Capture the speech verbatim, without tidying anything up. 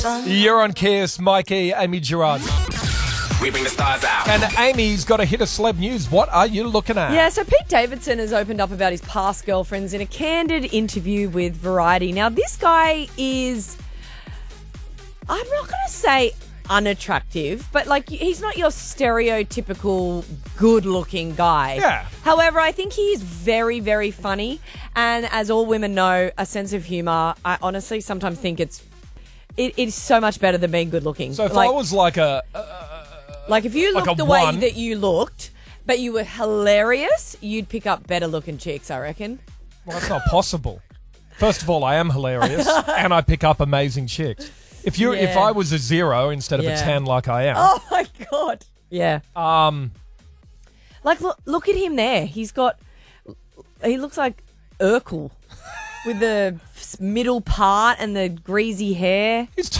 You're on Kiss, Mikey, Amy Gerard. We bring the stars out. And Amy's got a hit of celeb news. What are you looking at? Yeah, so Pete Davidson has opened up about his past girlfriends in a candid interview with Variety. Now, this guy is, I'm not going to say unattractive, but like he's not your stereotypical good-looking guy. Yeah. However, I think he's very, very funny. And as all women know, a sense of humour, I honestly sometimes think it's it, it's so much better than being good-looking. So if like, I was like a... a Like, if you Like looked a the way one. that you looked, but you were hilarious, you'd pick up better-looking chicks, I reckon. well, that's not possible. First of all, I am hilarious, and I pick up amazing chicks. If you, if Yeah. I was a zero instead of Yeah. a ten like I am, Oh, my God. Yeah. um, Like, look, look at him there. He's got... He looks like Urkel with the middle part and the greasy hair. he's